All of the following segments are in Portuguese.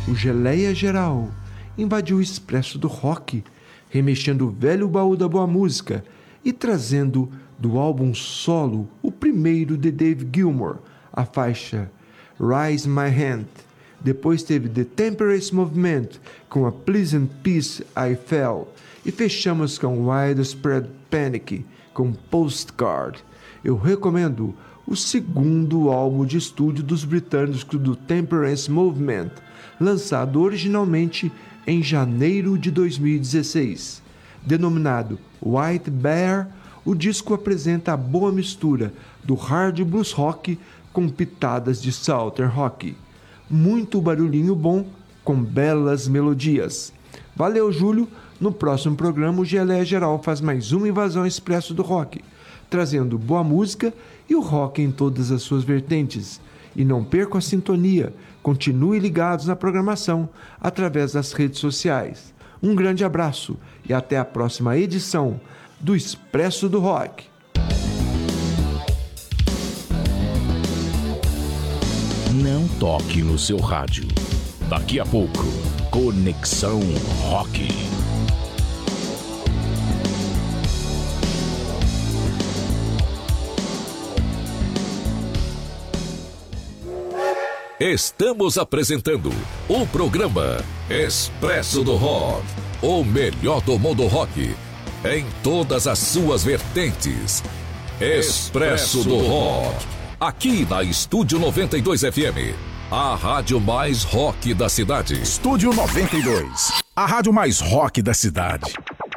o Geleia Geral invadiu o expresso do rock, remexendo o velho baú da boa música e trazendo do álbum solo, o primeiro de Dave Gilmour, a faixa Raise My Hand. Depois teve The Temperance Movement com a Pleasant Peace I Fell. E fechamos com Widespread Panic com Postcard. Eu recomendo o segundo álbum de estúdio dos britânicos do Temperance Movement, lançado originalmente em janeiro de 2016. Denominado White Bear, o disco apresenta a boa mistura do hard blues rock com pitadas de southern rock. Muito barulhinho bom com belas melodias. Valeu, Júlio! No próximo programa, o Geleia Geral faz mais uma invasão expresso do rock, trazendo boa música e o rock em todas as suas vertentes. E não percam a sintonia, continue ligados na programação através das redes sociais. Um grande abraço e até a próxima edição do Expresso do Rock. Não toque no seu rádio. Daqui a pouco, Conexão Rock. Estamos apresentando o programa Expresso do Rock, o melhor do mundo rock, em todas as suas vertentes. Expresso do Rock, aqui na Estúdio 92 FM, a rádio mais rock da cidade. Estúdio 92, a rádio mais rock da cidade.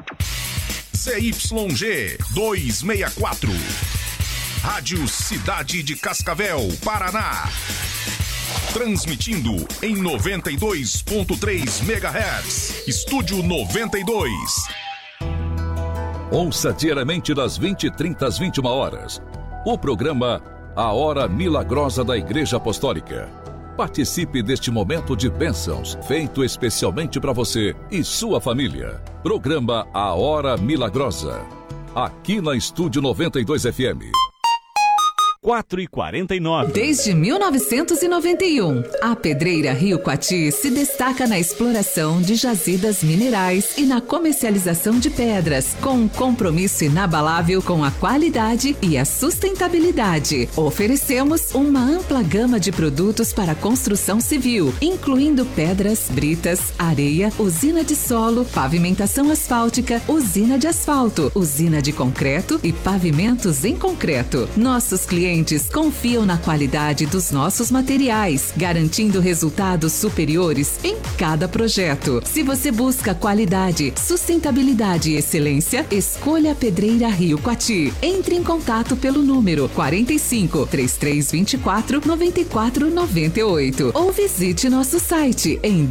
ZYG 264, Rádio Cidade de Cascavel, Paraná. Transmitindo em 92.3 MHz. Estúdio 92. Ouça diariamente das 20h30 às 21h. O programa A Hora Milagrosa da Igreja Apostólica. Participe deste momento de bênçãos, feito especialmente para você e sua família. Programa A Hora Milagrosa. Aqui na Estúdio 92 FM. 4h49. Desde 1991, a Pedreira Rio Coati se destaca na exploração de jazidas minerais e na comercialização de pedras, com um compromisso inabalável com a qualidade e a sustentabilidade. Oferecemos uma ampla gama de produtos para construção civil, incluindo pedras, britas, areia, usina de solo, pavimentação asfáltica, usina de asfalto, usina de concreto e pavimentos em concreto. Nossos clientes confiam na qualidade dos nossos materiais, garantindo resultados superiores em cada projeto. Se você busca qualidade, sustentabilidade e excelência, escolha a Pedreira Rio Coati. Entre em contato pelo número 45 3324 9498 ou visite nosso site em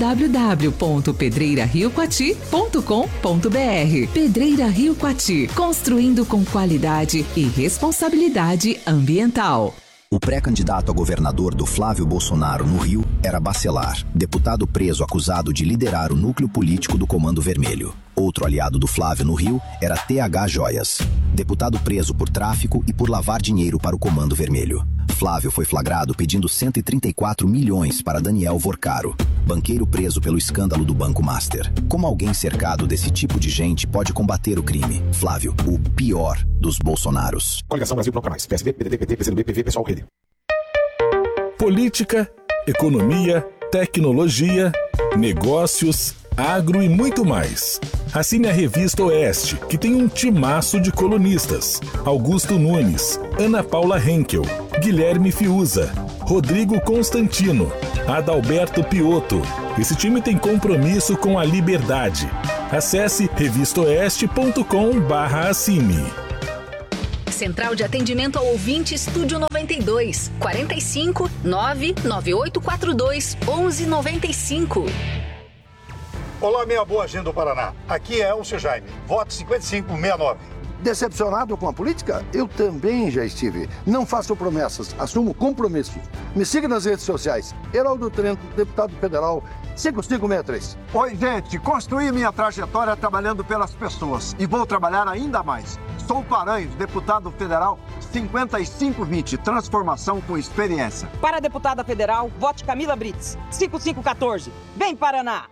www.pedreirariocoati.com.br. Pedreira Rio Coati, construindo com qualidade e responsabilidade ambiental. O pré-candidato a governador do Flávio Bolsonaro no Rio era Bacelar, deputado preso acusado de liderar o núcleo político do Comando Vermelho. Outro aliado do Flávio no Rio era TH Joias, deputado preso por tráfico e por lavar dinheiro para o Comando Vermelho. Flávio foi flagrado pedindo 134 milhões para Daniel Vorcaro, banqueiro preso pelo escândalo do Banco Master. Como alguém cercado desse tipo de gente pode combater o crime? Flávio, o pior dos Bolsonaros. Coligação Brasil Bloco Mais, PSD, PDT, PT, PCdoB, PV, Pessoal, Rede. Política, economia, tecnologia, negócios, agro e muito mais. Assine a Revista Oeste, que tem um timaço de colunistas. Augusto Nunes, Ana Paula Henkel, Guilherme Fiuza, Rodrigo Constantino, Adalberto Piotto. Esse time tem compromisso com a liberdade. Acesse revistaoeste.com/assine. Central de Atendimento ao Ouvinte Estúdio 92, 45 99842 1195. Olá, minha boa gente do Paraná. Aqui é Elcio Jaime, voto 5569. Decepcionado com a política? Eu também já estive. Não faço promessas, assumo compromisso. Me siga nas redes sociais. Heraldo Trento, deputado federal, 5563. Oi, gente. Construí minha trajetória trabalhando pelas pessoas e vou trabalhar ainda mais. Sou Paranhos, deputado federal 5520, transformação com experiência. Para a deputada federal, vote Camila Brits, 5514. Vem, Paraná!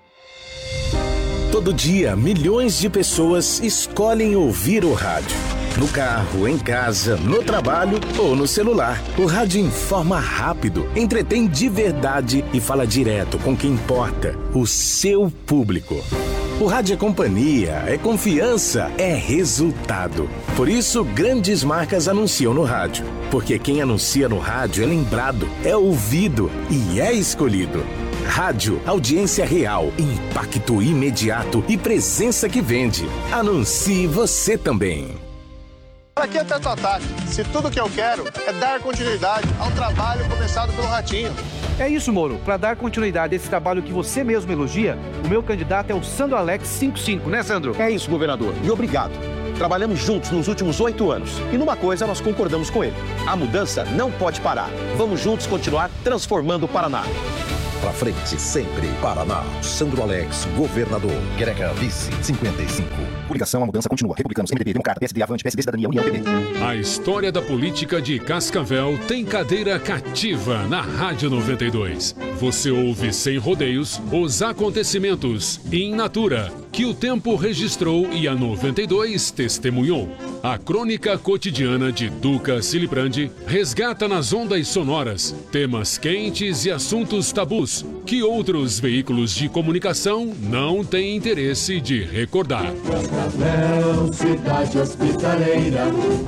Todo dia, milhões de pessoas escolhem ouvir o rádio. No carro, em casa, no trabalho ou no celular. O rádio informa rápido, entretém de verdade e fala direto com quem importa, o seu público. O rádio é companhia, é confiança, é resultado. Por isso, grandes marcas anunciam no rádio. Porque quem anuncia no rádio é lembrado, é ouvido e é escolhido. Rádio, audiência real, impacto imediato e presença que vende. Anuncie você também. Para que tanto ataque? Se tudo que eu quero é dar continuidade ao trabalho começado pelo Ratinho. É isso, Moro. Para dar continuidade a esse trabalho que você mesmo elogia, o meu candidato é o Sandro Alex 55, né, Sandro? É isso, governador. E obrigado. Trabalhamos juntos nos últimos 8 anos. E numa coisa nós concordamos com ele. A mudança não pode parar. Vamos juntos continuar transformando o Paraná. Pra frente, sempre. Paraná. Sandro Alex, governador. Greca, vice, 55. Coligação, a mudança continua. Republicanos, MDB, Democrata, PSD, Avante, PSD, Cidadania, União, PB. A história da política de Cascavel tem cadeira cativa na Rádio 92. Você ouve sem rodeios os acontecimentos in natura que o tempo registrou e a 92 testemunhou. A crônica cotidiana de Duca Silibrandi resgata nas ondas sonoras temas quentes e assuntos tabus que outros veículos de comunicação não têm interesse de recordar. Cascavel, cidade hospitaleira.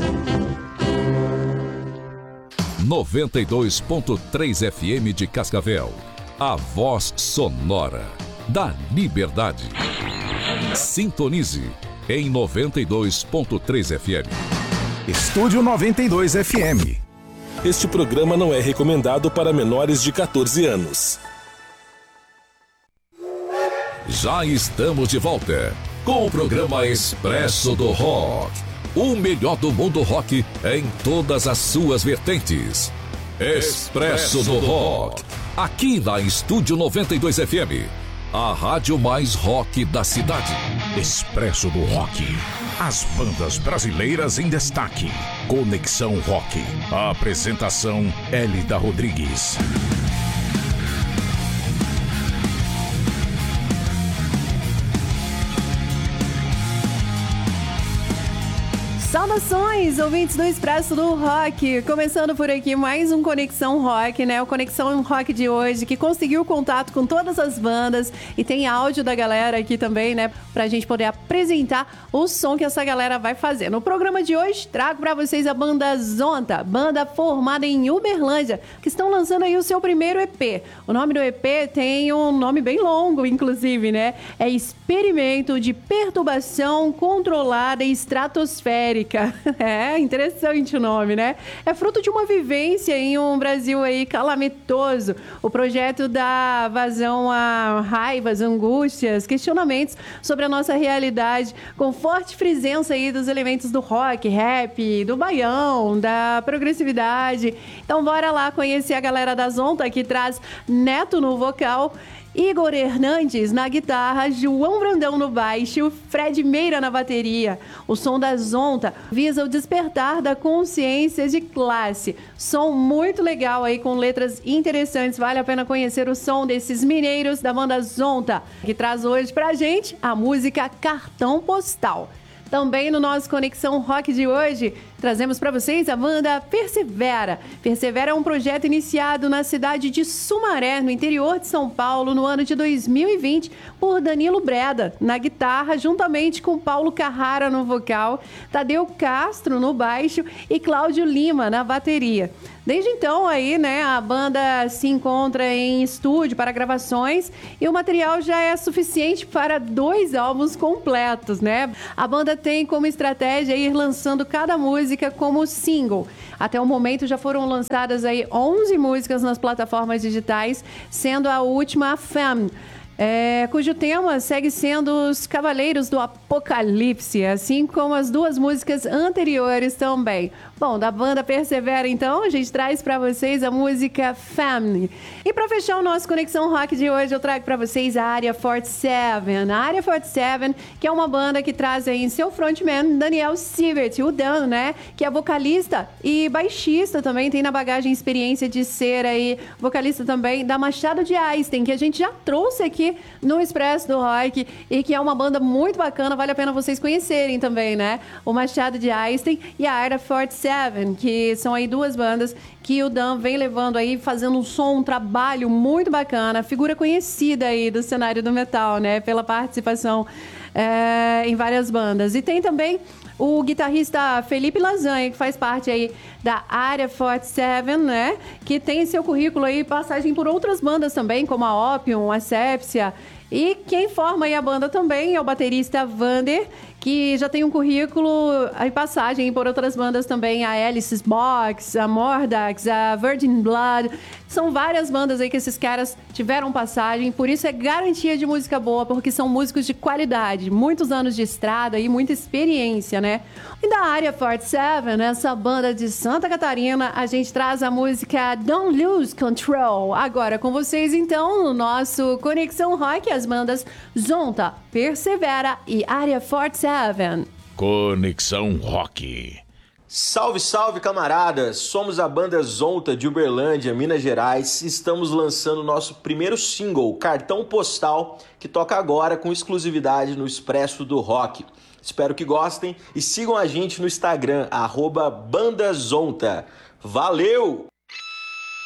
92.3 FM de Cascavel. A voz sonora da liberdade. Sintonize em 92.3 FM. Estúdio 92 FM. Este programa não é recomendado para menores de 14 anos. Já estamos de volta com o programa Expresso do Rock. O melhor do mundo rock em todas as suas vertentes. Expresso do Rock. Aqui na Estúdio 92 FM. A rádio mais rock da cidade. Expresso do Rock. As bandas brasileiras em destaque. Conexão Rock. A apresentação Hélida Rodrigues. Saudações, ouvintes do Expresso do Rock. Começando por aqui mais um Conexão Rock, né? O Conexão Rock de hoje, que conseguiu contato com todas as bandas e tem áudio da galera aqui também, né? Pra gente poder apresentar o som que essa galera vai fazer. No programa de hoje, trago pra vocês a banda Zonta, banda formada em Uberlândia, que estão lançando aí o seu primeiro EP. O nome do EP tem um nome bem longo, inclusive, né? É Experimento de Perturbação Controlada Estratosférica. É interessante o nome, né? É fruto de uma vivência em um Brasil aí calamitoso. O projeto dá vazão a raivas, angústias, questionamentos sobre a nossa realidade, com forte presença aí dos elementos do rock, rap, do baião, da progressividade. Então bora lá conhecer a galera da Zonta, que traz Neto no vocal, Igor Hernandes na guitarra, João Brandão no baixo, Fred Meira na bateria. O som da Zonta visa o despertar da consciência de classe. Som muito legal aí, com letras interessantes. Vale a pena conhecer o som desses mineiros da banda Zonta, que traz hoje pra gente a música Cartão Postal. Também no nosso Conexão Rock de hoje, trazemos para vocês a banda Persevera. Persevera é um projeto iniciado na cidade de Sumaré, no interior de São Paulo, no ano de 2020, por Danilo Breda, na guitarra, juntamente com Paulo Carrara no vocal, Tadeu Castro no baixo e Cláudio Lima na bateria. Desde então, aí, né, a banda se encontra em estúdio para gravações e o material já é suficiente para 2 álbuns completos, né? A banda tem como estratégia ir lançando cada música como single. Até o momento já foram lançadas aí 11 músicas nas plataformas digitais, sendo a última a Femme. cujo tema segue sendo os Cavaleiros do Apocalipse, assim como as duas músicas anteriores também. Bom, da banda Persevera, então, a gente traz para vocês a música Family. E para fechar o nosso Conexão Rock de hoje, eu trago para vocês a Area 47. A Area 47, que é uma banda que traz aí seu frontman, Daniel Sievert, o Dan, né? Que é vocalista e baixista também, tem na bagagem experiência de ser aí vocalista também da Machado de Einstein, que a gente já trouxe aqui no Expresso do Rock e que é uma banda muito bacana, vale a pena vocês conhecerem também, né? O Machado de Einstein e a Area 47, que são aí duas bandas que o Dan vem levando aí, fazendo um trabalho muito bacana, figura conhecida aí do cenário do metal, né? Pela participação em várias bandas. E tem também o guitarrista Felipe Lasanha, que faz parte aí da Area 47, né? Que tem seu currículo aí, passagem por outras bandas também, como a Opium, a Sepsia. E quem forma aí a banda também é o baterista Vander, que já tem um currículo e passagem por outras bandas também, a Alice's Box, a Mordax, a Virgin Blood. São várias bandas aí que esses caras tiveram passagem, por isso é garantia de música boa, porque são músicos de qualidade, muitos anos de estrada e muita experiência, né? E da Area 47, essa banda de Santa Catarina, a gente traz a música Don't Lose Control. Agora com vocês, então, no nosso Conexão Rock, as bandas Zonta, Persevera e Area 47. Conexão Rock. Salve, salve, camaradas! Somos a banda Zonta de Uberlândia, Minas Gerais. Estamos lançando nosso primeiro single, Cartão Postal, que toca agora com exclusividade no Expresso do Rock. Espero que gostem e sigam a gente no Instagram, @bandazonta. Valeu!